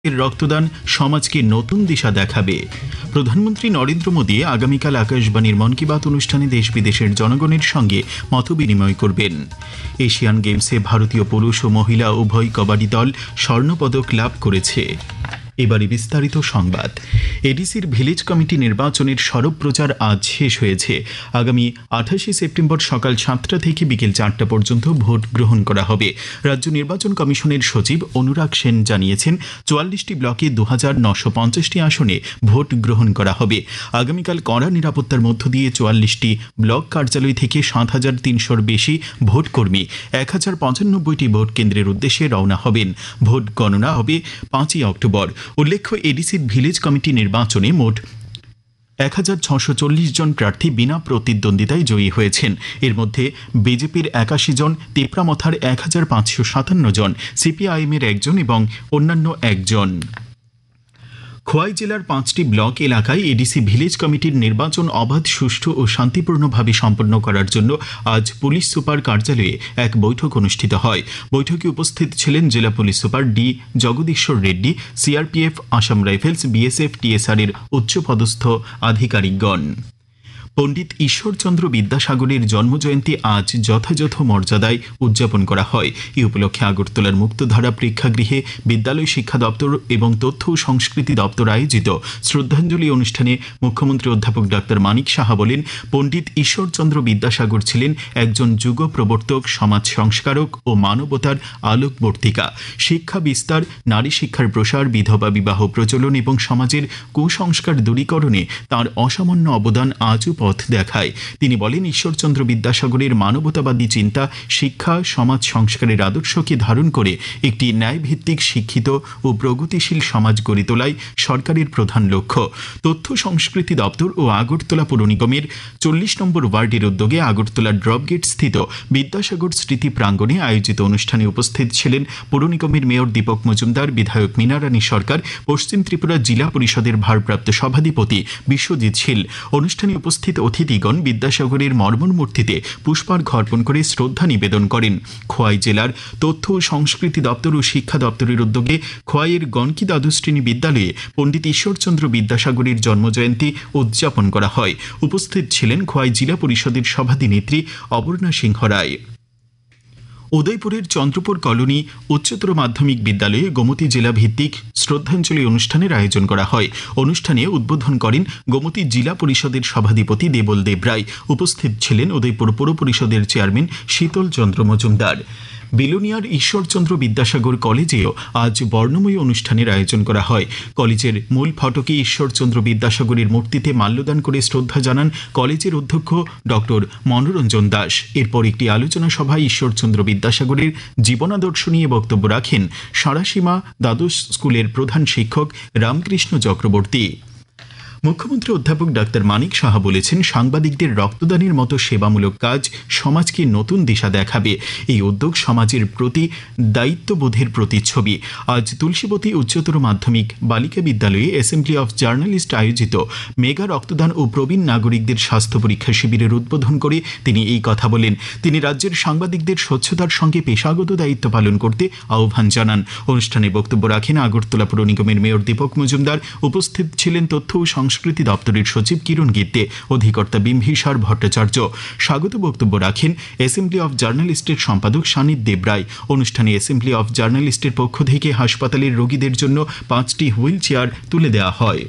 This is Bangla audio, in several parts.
এর রক্তদান সমাজকে নতুন দিশা দেখাবে। প্রধানমন্ত্রী নরেন্দ্র মোদী আগামীকাল আকাশবাণীর মন কি বাত অনুষ্ঠানে দেশ বিদেশের জনগণের সঙ্গে মতবিনিময় করবেন। এশিয়ান গেমসে ভারতীয় পুরুষ ও মহিলা উভয় কবাডি দল স্বর্ণপদক লাভ করেছে। এবারে বিস্তারিত সংবাদ। এডিসির ভিলেজ কমিটি নির্বাচনের সরব প্রচার আজ শেষ হয়েছে। আগামী 28 সেপ্টেম্বর সকাল 7টা থেকে বিকেল 4টা পর্যন্ত ভোট গ্রহণ করা হবে। রাজ্য নির্বাচন কমিশনের সচিব অনুরাগ সেন জানিয়েছেন, 44টি ব্লকে 2950টি আসনে ভোট গ্রহণ করা হবে। আগামীকাল কড়া নিরাপত্তার মধ্য দিয়ে 44টি ব্লক কার্যালয় থেকে 7,300-র বেশি ভোটকর্মী 1095টি ভোট কেন্দ্রের উদ্দেশ্যে রওনা হবেন। ভোট গণনা হবে 5ই অক্টোবর। উল্লেখ্য, এডিসির ভিলেজ কমিটি নির্বাচনে মোট 1640 জন প্রার্থী বিনা প্রতিদ্বন্দ্বিতায় জয়ী হয়েছেন। এর মধ্যে বিজেপির 81 জন, তেপরামথার 1557 জন, সিপিআইএমের 1 জন এবং অন্যান্য 1 জন। খোয়াই জেলার 5টি ব্লক এলাকায় এডিসি ভিলেজ কমিটির নির্বাচন অবাধ, সুষ্ঠু ও শান্তিপূর্ণভাবে সম্পন্ন করার জন্য আজ পুলিশ সুপার কার্যালয়ে এক বৈঠক অনুষ্ঠিত হয়। বৈঠকে উপস্থিত ছিলেন জেলা পুলিশ সুপার ডি জগদীশ্বর Reddy, CRPF, Assam rifles, BSF, TSR এর উচ্চপদস্থ আধিকারিকগণ। পণ্ডিত ঈশ্বরচন্দ্র বিদ্যাসাগরের জন্মজয়ন্তী আজ যথাযথ মর্যাদায় উদযাপন করা হয়। এই উপলক্ষে আগরতলার মুক্তধারা প্রেক্ষাগৃহে বিদ্যালয় শিক্ষা দপ্তর এবং তথ্য ও সংস্কৃতি দপ্তর আয়োজিত শ্রদ্ধাঞ্জলি অনুষ্ঠানে মুখ্যমন্ত্রী অধ্যাপক ডক্টর মানিক সাহা বলেন, পণ্ডিত ঈশ্বরচন্দ্র বিদ্যাসাগর ছিলেন একজন যুগ প্রবর্তক, সমাজ সংস্কারক ও মানবতার আলোকবর্তিকা। শিক্ষা বিস্তার, নারী শিক্ষার প্রসার, বিধবা বিবাহ প্রচলন এবং সমাজের কুসংস্কার দূরীকরণে তাঁর অসামান্য অবদান আজও পথ দেখায়। তিনি বলেন, ঈশ্বরচন্দ্র বিদ্যাসাগরের মানবতাবাদী চিন্তা শিক্ষা, সমাজ সংস্কারের আদর্শকে ধারণ করে একটি ন্যায়ভিত্তিক, শিক্ষিত ও প্রগতিশীল সমাজ গড়ে তোলাই সরকারের প্রধান লক্ষ্য। তথ্য সংস্কৃতি দপ্তর ও আগরতলা পৌর নিগমের 40 নম্বর ওয়ার্ডের উদ্যোগে আগরতলা ড্রপগেট স্থিত বিদ্যাসাগর স্মৃতি প্রাঙ্গণে আয়োজিত অনুষ্ঠানে উপস্থিত ছিলেন পৌর নিগমের মেয়র দীপক মজুমদার, বিধায়ক মীনারানী সরকার, পশ্চিম ত্রিপুরা জেলা পরিষদের ভারপ্রাপ্ত সভাধিপতি বিশ্বজিৎ শীল। অনুষ্ঠানে উপস্থিত অতিথিগণ বিদ্যাসাগরের মর্মর মূর্তিতে পুষ্পার্ঘ অর্পণ করে শ্রদ্ধা নিবেদন করেন। খোয়াই জেলার তথ্য ও সংস্কৃতি দপ্তর ও শিক্ষা দপ্তরের উদ্যোগে খোয়াইয়ের গণকি দ্বাদশ শ্রেণী বিদ্যালয়ে পণ্ডিত ঈশ্বরচন্দ্র বিদ্যাসাগরের জন্মজয়ন্তী উদযাপন করা হয়। উপস্থিত ছিলেন খোয়াই জেলা পরিষদের সভাধিনেত্রী অপর্ণা সিংহ রায়। উদয়পুরের চন্দ্রপুর কলোনি উচ্চতর মাধ্যমিক বিদ্যালয়ে গোমতী জেলা ভিত্তিক শ্রদ্ধাঞ্জলি অনুষ্ঠানের আয়োজন করা হয়। অনুষ্ঠানে উদ্বোধন করেন গোমতী জেলা পরিষদের সভাধিপতি দেবল দেবরায়। উপস্থিত ছিলেন উদয়পুর পৌর পরিষদের চেয়ারম্যান শীতল চন্দ্র মজুমদার। বিলোনিয়ার ঈশ্বরচন্দ্র বিদ্যাসাগর কলেজেও আজ বর্ণময়ী অনুষ্ঠানের আয়োজন করা হয়। কলেজের মূল ফটকে ঈশ্বরচন্দ্র বিদ্যাসাগরের মূর্তিতে মাল্যদান করে শ্রদ্ধা জানান কলেজের অধ্যক্ষ ডক্টর মনোরঞ্জন দাস। এরপর একটি আলোচনা সভায় ঈশ্বরচন্দ্র বিদ্যাসাগরের জীবনাদর্শ নিয়ে বক্তব্য রাখেন সারাসীমা দ্বাদশ স্কুলের প্রধান শিক্ষক রামকৃষ্ণ চক্রবর্তী। মুখ্যমন্ত্রী অধ্যাপক ডক্টর মানিক সাহা বলেছেন, সাংবাদিকদের রক্তদানের মতো সেবামূলক কাজ সমাজকে নতুন দিশা দেখাবে। এই উদ্যোগ সমাজের প্রতি দায়িত্ববোধের প্রতিচ্ছবি। আজ তুলসীবতী উচ্চতর মাধ্যমিক বালিকা বিদ্যালয়ে অ্যাসেম্বলি অফ জার্নালিস্ট আয়োজিত মেগা রক্তদান ও প্রবীণ নাগরিকদের স্বাস্থ্য পরীক্ষা শিবিরের উদ্বোধন করে তিনি এই কথা বলেন। তিনি রাজ্যের সাংবাদিকদের স্বচ্ছতার সঙ্গে পেশাগত দায়িত্ব পালন করতে আহ্বান জানান। অনুষ্ঠানে বক্তব্য রাখেন আগরতলা পৌর নিগমের মেয়র দীপক মজুমদার। উপস্থিত ছিলেন তথ্য ও সংস্কৃতি দপ্তরের সচিব কিরণ গিত্তে, অধিকর্তা বিম্বিসার ভট্টাচার্য। স্বাগত বক্তব্য রাখেন অ্যাসেম্বলি অফ জার্নালিস্টের সম্পাদক সানিদ দেবরায়। অনুষ্ঠানে অ্যাসেম্বলি অফ জার্নালিস্টের পক্ষ থেকে হাসপাতালের রোগীদের জন্য 5টি হুইল চেয়ার তুলে দেওয়া হয়।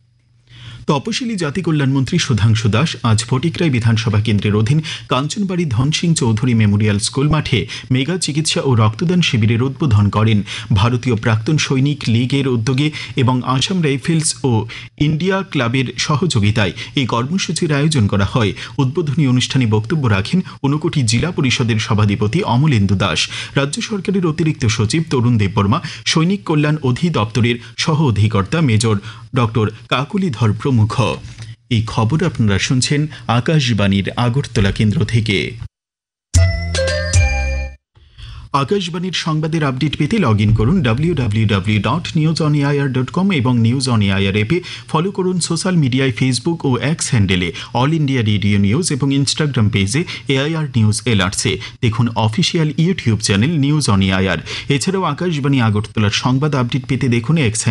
তপশিলি জাতি কল্যাণমন্ত্রী সুধাংশু দাস আজ ফটিকরাই বিধানসভা কেন্দ্রের অধীন কাঞ্চনবাড়ি ধনসিং চৌধুরী মেমোরিয়াল স্কুল মাঠে মেগা চিকিৎসা ও রক্তদান শিবিরের উদ্বোধন করেন। ভারতীয় প্রাক্তন সৈনিক লীগের উদ্যোগে এবং আসাম রাইফেলস ও ইন্ডিয়া ক্লাবের সহযোগিতায় এই কর্মসূচির আয়োজন করা হয়। উদ্বোধনী অনুষ্ঠানে বক্তব্য রাখেন ঊনকোটি জেলা পরিষদের সভাধিপতি অমলেন্দু দাস, রাজ্য সরকারের অতিরিক্ত সচিব তরুণ দেববর্মা, সৈনিক কল্যাণ অধিদপ্তরের সহ অধিকর্তা মেজর ডক্টর কাকুলিধর প্রমুখ। এই খবর আপনারা শুনছেন আকাশবাণীর আগরতলা কেন্দ্র থেকে। আকাশবাণীর সংবাদের আপডেট পেতে লগ ইন করুন www.newsonair.com এবং নিউজ অন এআইআর অ্যাপে ফলো করুন সোশ্যাল মিডিয়ায় ফেসবুক ও এক্স হ্যান্ডেলে অল ইন্ডিয়া রেডিও নিউজ এবং ইনস্টাগ্রাম পেজে এআইআর নিউজ এলআরসি দেখুন official YouTube channel news on AIR. এছাড়াও আকাশবাণী আগরতলার সংবাদ আপডেট পেতে দেখুন এক্স